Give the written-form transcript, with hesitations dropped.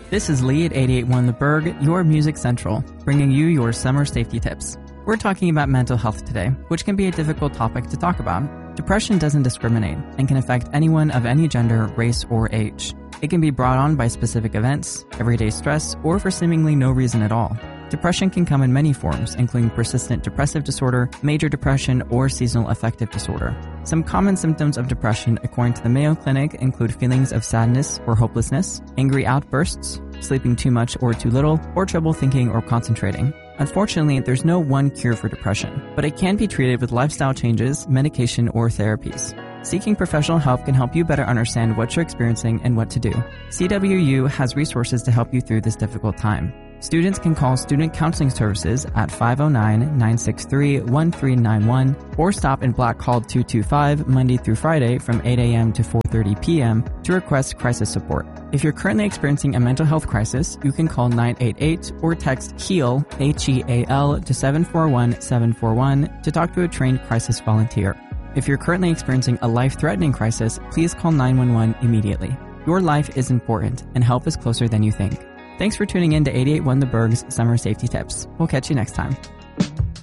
This is Lee at 88.1 The Berg, your Music Central, bringing you your summer safety tips. We're talking about mental health today, which can be a difficult topic to talk about. Depression doesn't discriminate and can affect anyone of any gender, race, or age. It can be brought on by specific events, everyday stress, or for seemingly no reason at all. Depression can come in many forms, including persistent depressive disorder, major depression, or seasonal affective disorder. Some common symptoms of depression, according to the Mayo Clinic, include feelings of sadness or hopelessness, angry outbursts, sleeping too much or too little, or trouble thinking or concentrating. Unfortunately, there's no one cure for depression, but it can be treated with lifestyle changes, medication, or therapies. Seeking professional help can help you better understand what you're experiencing and what to do. CWU has resources to help you through this difficult time. Students can call Student Counseling Services at 509-963-1391 or stop in Black Hall 225 Monday through Friday from 8 a.m. to 4:30 p.m. to request crisis support. If you're currently experiencing a mental health crisis, you can call 988 or text HEAL, HEAL, to 741-741 to talk to a trained crisis volunteer. If you're currently experiencing a life-threatening crisis, please call 911 immediately. Your life is important, and help is closer than you think. Thanks for tuning in to 88.1 The Berg's Summer Safety Tips. We'll catch you next time.